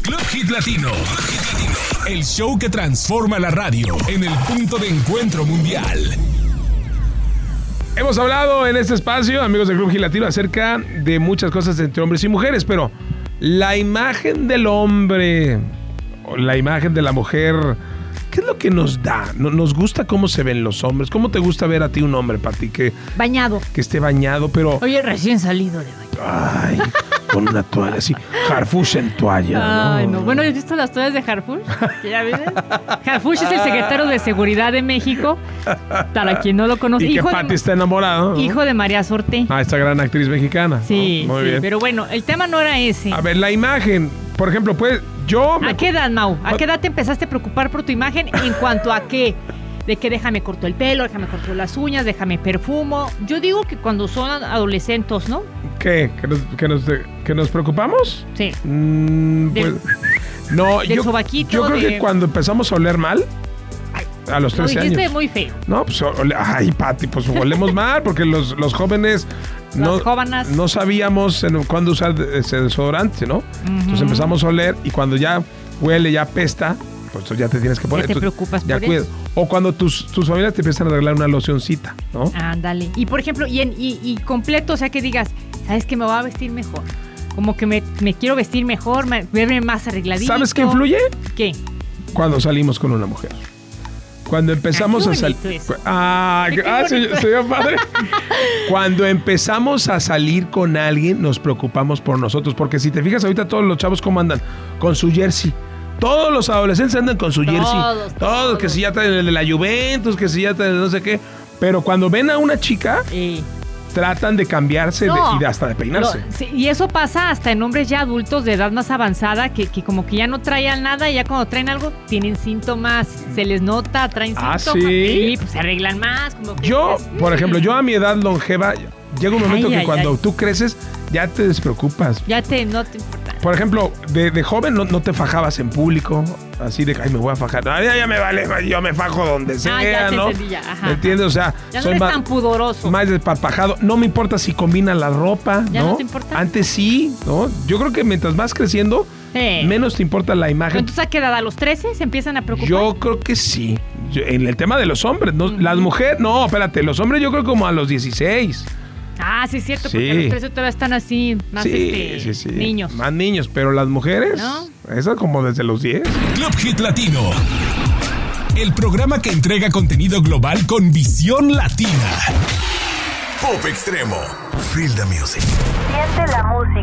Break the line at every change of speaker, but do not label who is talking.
Club Hit Latino. El show que transforma la radio en el punto de encuentro mundial.
Hemos hablado en este espacio, amigos del Club Hit Latino, acerca de muchas cosas entre hombres y mujeres, pero la imagen del hombre, o la imagen de la mujer, ¿qué es lo que nos da? Nos gusta cómo se ven los hombres. ¿Cómo te gusta ver a ti un hombre, Pati?
Bañado.
Que esté bañado, pero...
Oye, recién salido de baño.
Ay, con una toalla así. Harfush en toalla.
Ay, no. Bueno, ¿has visto las toallas de Harfush? ¿Ya ves? Harfush es el secretario de Seguridad de México. Para quien no lo conoce.
Y que Pati está enamorado, ¿no?
Hijo de María Sorte.
Ah, esta gran actriz mexicana.
Sí,
Muy bien.
Pero bueno, el tema no era ese.
A ver, la imagen. Por ejemplo, pues yo...
¿A qué edad, Mau? ¿A qué edad te empezaste a preocupar por tu imagen en cuanto a qué? De que déjame corto el pelo, déjame corto las uñas, déjame perfumo. Yo digo que cuando son adolescentes, ¿no?
¿Qué? ¿Que nos preocupamos?
Sí.
Pues, no,
del sobaquito,
yo creo que cuando empezamos a oler mal, a los 13 años.
Lo dijiste muy feo.
No, pues, ay, Pati, pues olemos mal, porque los jóvenes no sabíamos cuándo usar ese desodorante, ¿no? Entonces empezamos a oler y cuando ya huele, ya apesta, pues ya te tienes que poner.
Ya te preocupas por eso.
O cuando tus familias te empiezan a arreglar una locioncita, ¿no?
Ándale. Y por ejemplo, y completo, o sea, que digas, ¿sabes qué? Me voy a vestir mejor. Como que me quiero vestir mejor, verme más arregladito.
¿Sabes qué influye?
¿Qué?
Cuando salimos con una mujer. Cuando empezamos a salir... señor padre. Cuando empezamos a salir con alguien, nos preocupamos por nosotros. Porque si te fijas ahorita todos los chavos cómo andan, con su jersey. Todos los adolescentes andan con su jersey. Todos. Que si ya traen el de la Juventus, que si ya traen el no sé qué. Pero cuando ven a una chica... tratan de cambiarse y hasta de peinarse.
Sí, y eso pasa hasta en hombres ya adultos de edad más avanzada que como que ya no traían nada y ya cuando traen algo tienen síntomas, se les nota, traen síntomas.
¿Sí?
Y pues se arreglan más. Como que
por ejemplo, yo a mi edad longeva, llega un momento que cuando tú creces ya te despreocupas.
No te importa.
Por ejemplo, de joven no te fajabas en público, así de, ay, me voy a fajar. Ya me vale, yo me fajo donde sea,
ya te
¿no?
entendí, ya. Ajá.
¿Me entiendes? O sea,
ya no eres tan pudoroso.
Más desparpajado. No me importa si combina la ropa,
¿Ya
no
te importa?
Antes sí, ¿no? Yo creo que mientras vas creciendo, menos te importa la imagen.
Entonces, ¿a qué edad? ¿A los 13 se empiezan a preocupar?
Yo creo que sí. En el tema de los hombres, ¿no? Las mujeres, no, espérate, los hombres yo creo como a los 16.
Ah, sí es cierto, porque los 13 todavía están así, más niños.
Más niños, pero las mujeres,
¿no?
Eso como desde los 10.
Club Hit Latino. El programa que entrega contenido global con visión latina. Pop Extremo. Feel the music.
Siente la música.